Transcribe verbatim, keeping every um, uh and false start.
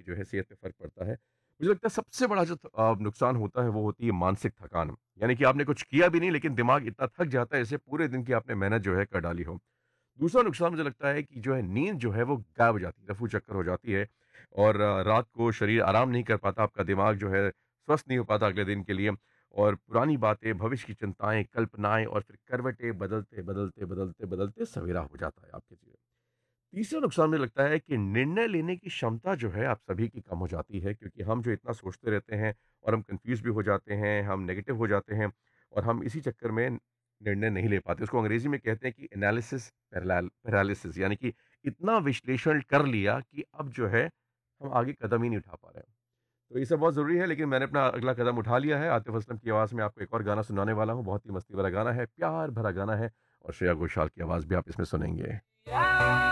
आपकी जो है सेहत पे फ़र्क पड़ता है। मुझे लगता है सबसे बड़ा जो थ अ, नुकसान होता है वो होती है मानसिक थकान। यानी कि आपने कुछ किया भी नहीं लेकिन दिमाग इतना थक जाता है जैसे पूरे दिन की आपने मेहनत जो है कर डाली हो। दूसरा नुकसान मुझे लगता है कि जो है नींद जो है वो गायब हो जाती है, रफू चक्कर हो जाती है और अ, रात को शरीर आराम नहीं कर पाता, आपका दिमाग जो है स्वस्थ नहीं हो पाता अगले दिन के लिए और पुरानी बातें, भविष्य की चिंताएँ, कल्पनाएँ और फिर करवटें बदलते, बदलते, बदलते, बदलते सवेरा हो जाता है आपके जीवन में। तीसरा नुकसान मुझे लगता है कि निर्णय लेने की क्षमता जो है आप सभी की कम हो जाती है क्योंकि हम जो इतना सोचते रहते हैं और हम कंफ्यूज भी हो जाते हैं, हम नेगेटिव हो जाते हैं और हम इसी चक्कर में निर्णय नहीं ले पाते। उसको अंग्रेजी में कहते हैं कि एनालिसिस पैराल पैरालिसिस यानी कि इतना विश्लेषण कर लिया कि अब जो है हम आगे कदम ही नहीं उठा पा रहे हैं। तो ये सब बहुत ज़रूरी है लेकिन मैंने अपना अगला कदम उठा लिया है। आतिफ़ असलम की आवाज़ में आपको एक और गाना सुनाने वाला हूँ, बहुत ही मस्ती वाला गाना है, प्यार भरा गाना है और श्रेया घोषाल की आवाज़ भी आप इसमें सुनेंगे।